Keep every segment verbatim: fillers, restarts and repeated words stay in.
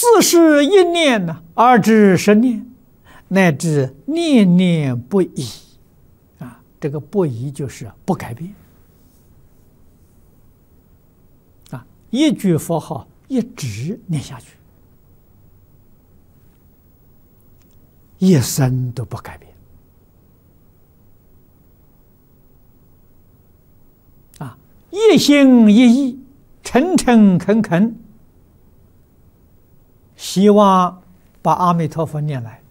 自是一念呢，而知十念，乃至念念不已。啊，这个不已就是不改变。啊，一句佛号一直念下去，一生都不改变。啊，一心一意，诚诚恳恳，希望把阿弥陀佛念来。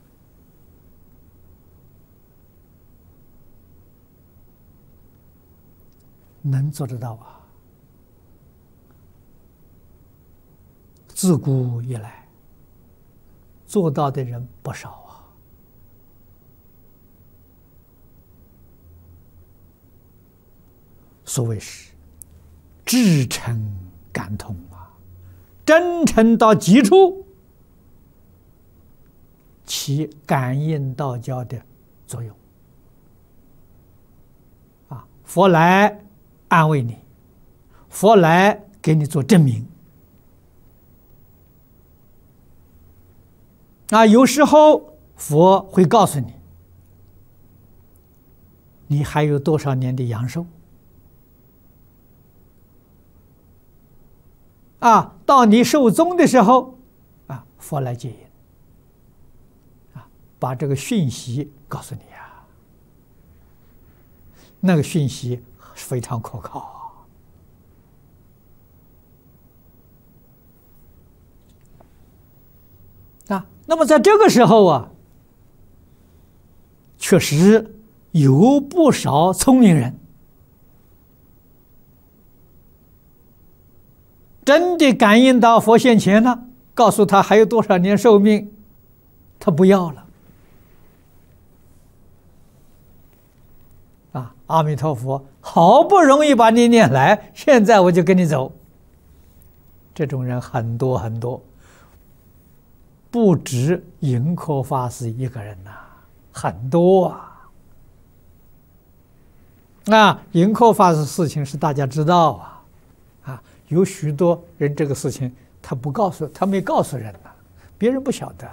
能做得到啊！自古以来，做到的人不少啊。所谓是至诚感通啊，真诚到极处，起感应道交的作用。啊，佛来安慰你，佛来给你做证明。啊，有时候佛会告诉你，你还有多少年的阳寿？啊，到你寿终的时候，啊，佛来接引，啊，把这个讯息告诉你啊，那个讯息非常可靠啊。那么在这个时候啊，确实有不少聪明人真的感应到佛现前了，告诉他还有多少年寿命，他不要了。啊，阿弥陀佛，好不容易把你念来，现在我就跟你走。这种人很多很多，不止盈科法师一个人呐、啊，很多啊。那盈科法师事情是大家知道啊，啊，有许多人这个事情他不告诉，他没告诉人呐、啊，别人不晓得。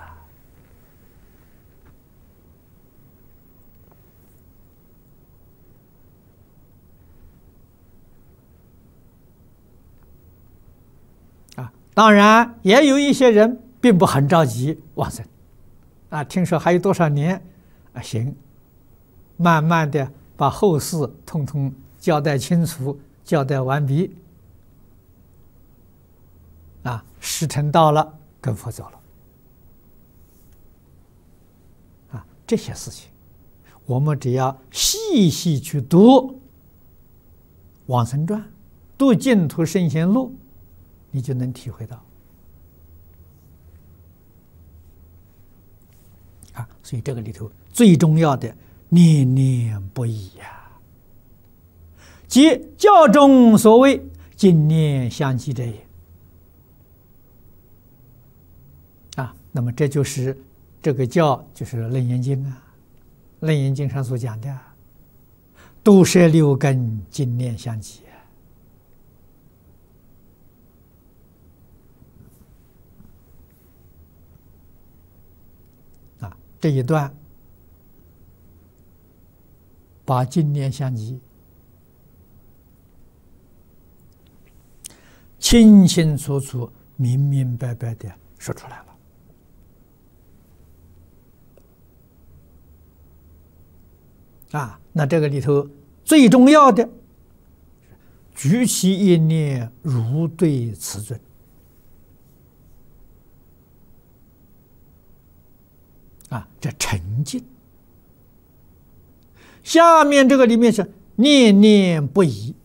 啊，当然也有一些人并不很着急往生，啊，听说还有多少年，啊，行，慢慢的把后事通通交代清楚，交代完毕，啊，时辰到了，跟佛走了，啊，这些事情，我们只要细细去读《往生传》，读《净土圣贤录》，你就能体会到。啊，所以这个里头最重要的念念不已呀，即教中所谓净念相继者也。啊，那么这就是这个教，就是《楞严经》啊，《楞严经》上所讲的度摄六根，净念相继。啊，这一段把净念相继清清楚楚、明明白白的说出来了。啊，那这个里头最重要的，举起一念如对此尊。啊，这沉静。下面这个里面是念念不已，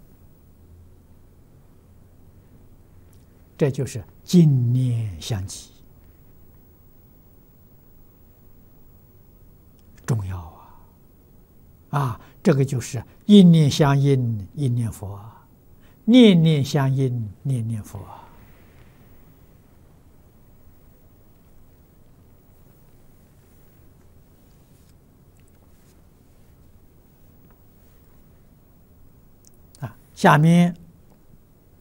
这就是净念相继，重要啊！啊，这个就是一念相应，一念佛；念念相应，念念佛。啊，下面